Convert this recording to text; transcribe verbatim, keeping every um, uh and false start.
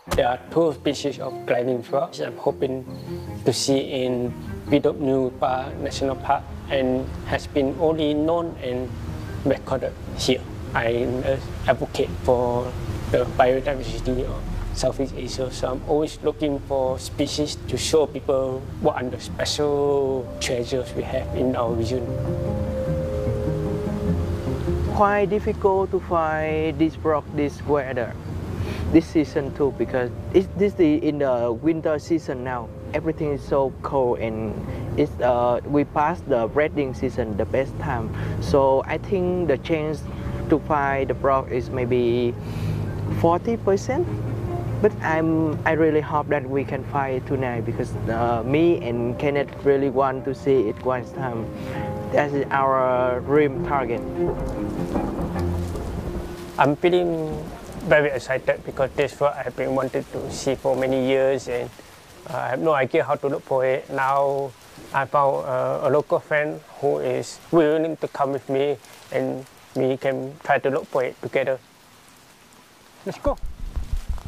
There are two species of gliding frogs I'm hoping to see in Vidop New Pa National Park, and has been only known and recorded here. I'm an advocate for the biodiversity of Southeast Asia, so I'm always looking for species to show people what are the special treasures we have in our region. Quite difficult to find this frog this weather, this season too, because it's this the in the winter season now. Everything is so cold, and it's uh, we passed the breeding season, the best time. So I think the chance to find the frog is maybe forty percent. But I'm I really hope that we can find it tonight, because uh, me and Kenneth really want to see it one time. That is our dream target. I'm feeling very excited because this frog I've been wanting to see for many years, and uh, I have no idea how to look for it. Now I found uh, a local friend who is willing to come with me, and we can try to look for it together. Let's go.